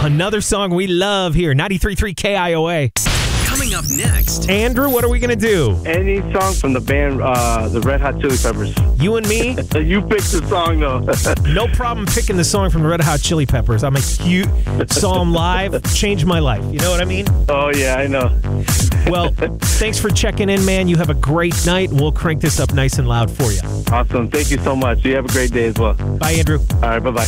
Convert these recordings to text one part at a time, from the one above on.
Another song we love here, 93.3 KIOA. Coming up next. Andrew, what are we going to do? Any song from the band, the Red Hot Chili Peppers. You and me? You picked the song, though. No problem picking the song from the Red Hot Chili Peppers. I'm a huge... Saw them live, changed my life. You know what I mean? Oh, yeah, I know. Well, thanks for checking in, man. You have a great night. We'll crank this up nice and loud for you. Awesome. Thank you so much. You have a great day as well. Bye, Andrew. All right, bye-bye.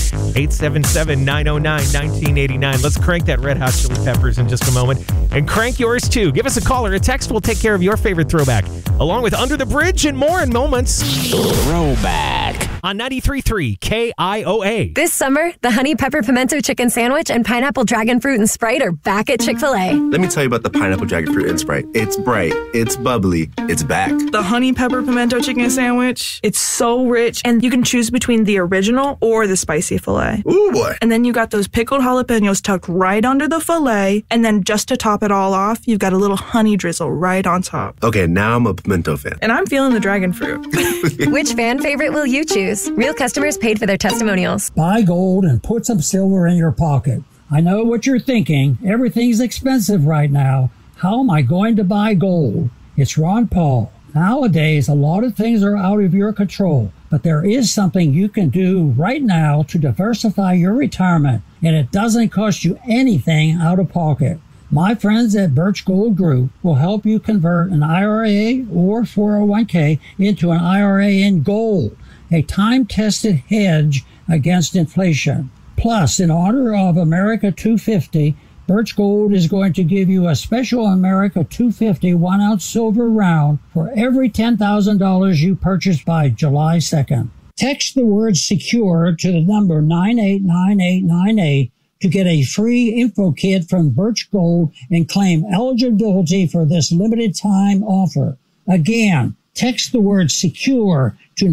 877-909-1989. Let's crank that Red Hot Chili Peppers in just a moment. And crank yours, too. Give us a call or a text. We'll take care of your favorite throwback, along with Under the Bridge and more in moments. Throwback on 93.3 KIOA. This summer, the Honey Pepper Pimento Chicken Sandwich and Pineapple Dragon Fruit and Sprite are back at Chick-fil-A. Let me tell you about the Pineapple Dragon Fruit and Sprite. It's bright, it's bubbly, it's back. The Honey Pepper Pimento Chicken Sandwich, it's so rich, and you can choose between the original or the spicy filet. Ooh, boy. And then you got those pickled jalapenos tucked right under the filet, and then just to top it all off, you've got a little honey drizzle right on top. Okay, now I'm a pimento fan. And I'm feeling the dragon fruit. Which fan favorite will you choose? Real customers paid for their testimonials. Buy gold and put some silver in your pocket. I know what you're thinking. Everything's expensive right now. How am I going to buy gold? It's Ron Paul. Nowadays, a lot of things are out of your control, but there is something you can do right now to diversify your retirement, and it doesn't cost you anything out of pocket. My friends at Birch Gold Group will help you convert an IRA or 401k into an IRA in gold, a time-tested hedge against inflation. Plus, in honor of America 250, Birch Gold is going to give you a special America 250 1-ounce silver round for every $10,000 you purchase by July 2nd. Text the word SECURE to the number 989898 to get a free info kit from Birch Gold and claim eligibility for this limited time offer. Again, text the word SECURE to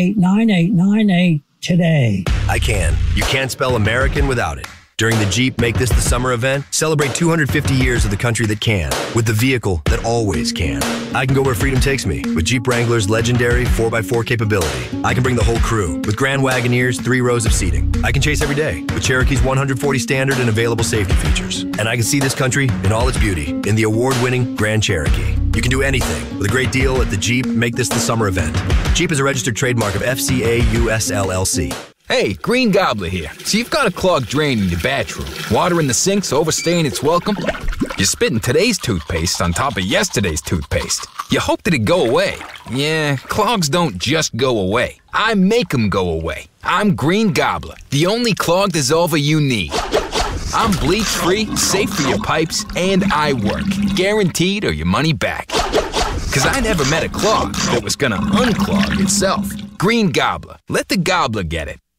989898 today. I can. You can't spell American without it. During the Jeep Make This the Summer event, celebrate 250 years of the country that can, with the vehicle that always can. I can go where freedom takes me, with Jeep Wrangler's legendary 4x4 capability. I can bring the whole crew, with Grand Wagoneer's 3 rows of seating. I can chase every day, with Cherokee's 140 standard and available safety features. And I can see this country in all its beauty, in the award-winning Grand Cherokee. You can do anything, with a great deal at the Jeep Make This the Summer event. Jeep is a registered trademark of FCA US LLC. Hey, Green Gobbler here. So you've got a clogged drain in your bathroom. Water in the sink's overstaying its welcome. You're spitting today's toothpaste on top of yesterday's toothpaste. You hope that it go away. Yeah, clogs don't just go away. I make them go away. I'm Green Gobbler, the only clog dissolver you need. I'm bleach-free, safe for your pipes, and I work. Guaranteed or your money back. Because I never met a clog that was gonna unclog itself. Green Gobbler. Let the gobbler get it.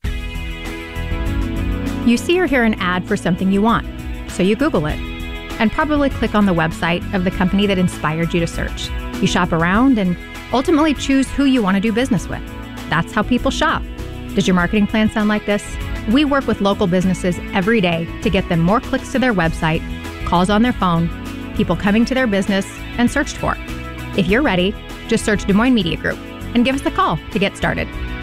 You see or hear an ad for something you want, so you Google it, and probably click on the website of the company that inspired you to search. You shop around and ultimately choose who you want to do business with. That's how people shop. Does your marketing plan sound like this? We work with local businesses every day to get them more clicks to their website, calls on their phone, people coming to their business, and searched for. If you're ready, just search Des Moines Media Group and give us a call to get started.